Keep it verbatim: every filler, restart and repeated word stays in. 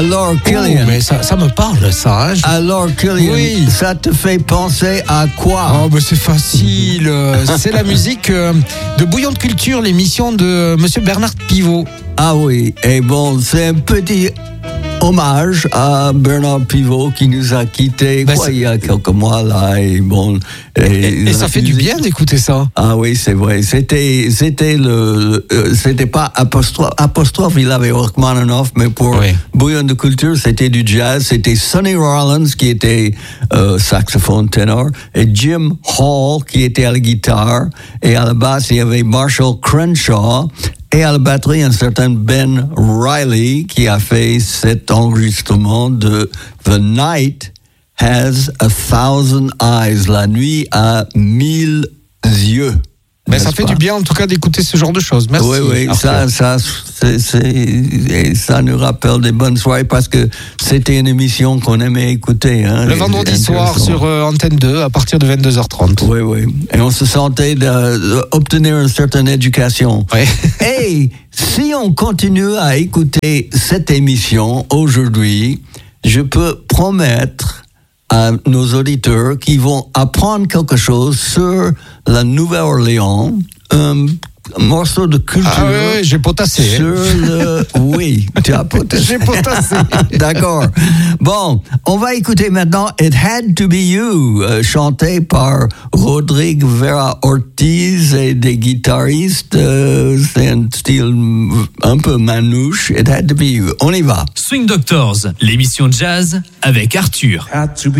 Alors, Killian. Oh, mais ça, ça me parle, ça. Hein, je... Alors, Killian, oui. ça te fait penser à quoi? Oh, bah c'est facile. C'est la musique euh, de Bouillon de Culture, l'émission de Monsieur Bernard Pivot. Ah oui, et bon, c'est un petit hommage à Bernard Pivot qui nous a quittés Ben, quoi, c'est... il y a quelques mois là. Et bon, et, et, et ça fait musique... du bien d'écouter ça. Ah oui, c'est vrai. C'était, c'était le, euh, c'était pas apostrophe, apostrophe, il avait Rachmaninoff, mais pour oui. Bouillon de Culture, c'était du jazz. C'était Sonny Rollins qui était euh, saxophone ténor et Jim Hall qui était à la guitare, et à la basse il y avait Marshall Crenshaw. Et à la batterie, un certain Ben Riley qui a fait cet enregistrement de The Night Has a Thousand Eyes. La nuit a mille yeux. Mais ça fait pas? Du bien en tout cas d'écouter ce genre de choses. Merci. Oui, oui, ça, ça, c'est, c'est, ça nous rappelle des bonnes soirées parce que c'était une émission qu'on aimait écouter. Hein, le vendredi soir sur euh, Antenne deux à partir de vingt-deux heures trente. Oui, oui. Et on se sentait d'obtenir une certaine éducation. Oui. Et si on continue à écouter cette émission aujourd'hui, je peux promettre à nos auditeurs qui vont apprendre quelque chose sur la Nouvelle-Orléans, un morceau de culture. Ah oui, oui j'ai potassé. Sur le... Oui, tu as potassé. J'ai potassé. D'accord. Bon, on va écouter maintenant It Had to Be You, euh, chanté par Rodrigue Vera Ortiz et des guitaristes. Euh, c'est un style un peu manouche. It Had to Be You. On y va. Swing Doctors, l'émission jazz avec Arthur. Had to be